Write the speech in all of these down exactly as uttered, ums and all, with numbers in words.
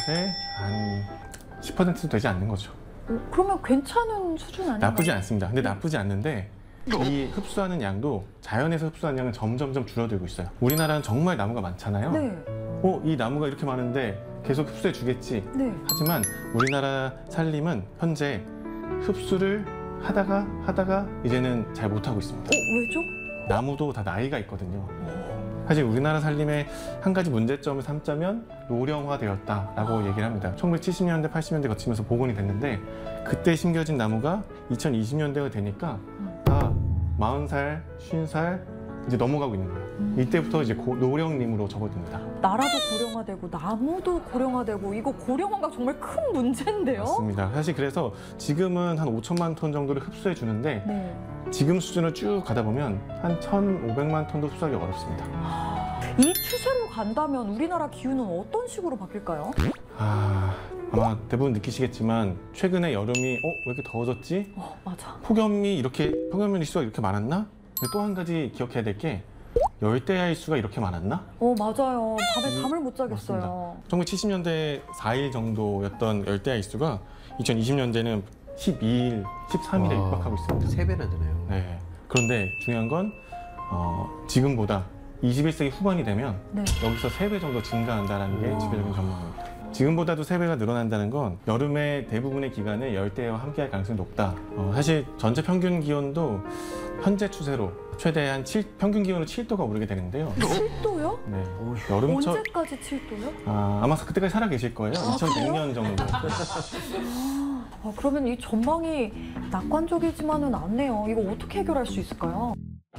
것의 한 십 퍼센트도 되지 않는 거죠. 어, 그러면 괜찮은 수준 아닌가요? 나쁘지 않습니다. 근데 나쁘지 않는데 이 흡수하는 양도 자연에서 흡수하는 양은 점점점 줄어들고 있어요. 우리나라는 정말 나무가 많잖아요. 네. 어, 이 나무가 이렇게 많은데 계속 흡수해 주겠지. 네. 하지만 우리나라 산림은 현재 흡수를 하다가 하다가 이제는 잘 못하고 있습니다. 어, 왜죠? 나무도 다 나이가 있거든요. 사실 우리나라 산림의 한 가지 문제점을 삼자면 노령화되었다라고 얘기를 합니다. 천구백칠십 년대, 팔십 년대 거치면서 복원이 됐는데 그때 심겨진 나무가 이천이십 년대가 되니까 다 마흔 살, 쉰 살 이제 넘어가고 있는 거예요. 음. 이때부터 이제 고, 노령님으로 접어듭니다. 나라도 고령화되고 나무도 고령화되고 이거 고령화가 정말 큰 문제인데요? 맞습니다. 사실 그래서 지금은 한 오천만 톤 정도를 흡수해 주는데 네. 지금 수준을 쭉 가다 보면 한 천오백만 톤도 흡수하기 어렵습니다. 이 추세로 간다면 우리나라 기후는 어떤 식으로 바뀔까요? 아, 아마 대부분 느끼시겠지만 최근에 여름이 어? 왜 이렇게 더워졌지? 어, 맞아. 폭염이 이렇게 폭염 일수가 이렇게 많았나? 또 한 가지 기억해야 될 게 열대야 일수가 이렇게 많았나? 어, 맞아요. 밤에 잠을 못 자겠어요. 맞습니다. 천구백칠십 년대 사 일 정도였던 열대야 일수가 이천이십 년대는 십이 일, 십삼 일에 와, 육박하고 있습니다. 세 배나 되네요. 네. 그런데 중요한 건 어, 지금보다 이십일 세기 후반이 되면 네. 여기서 세 배 정도 증가한다는 게 지표적인 전망입니다. 지금보다도 세 배가 늘어난다는 건 여름의 대부분의 기간에 열대야와 함께할 가능성이 높다. 어, 사실 전체 평균 기온도 현재 추세로 최대 한 칠, 평균 기온으로 칠 도가 오르게 되는데요. 칠 도요? 네. 여름철 언제까지 칠 도요? 아, 아마 그때까지 살아 계실 거예요. 아, 이천백 년 정도. 아, 그러면 이 전망이 낙관적이지만은 않네요. 이거 어떻게 해결할 수 있을까요?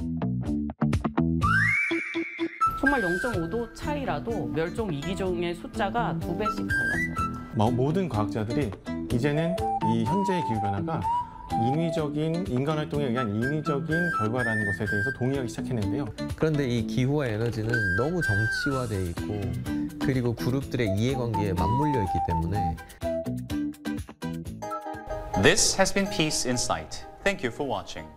정말 영 점 오 도 차이라도 멸종 위기종의 숫자가 두 배씩 달라져요. 모든 과학자들이 이제는 이 현재의 기후변화가 인위적인 인간 활동에 의한 인위적인 결과라는 것에 대해서 동의하기 시작했는데요. 그런데 이 기후와 에너지는 너무 정치화돼 있고 그리고 그룹들의 이해관계에 맞물려 있기 때문에 This has been Peace Insight. Thank you for watching.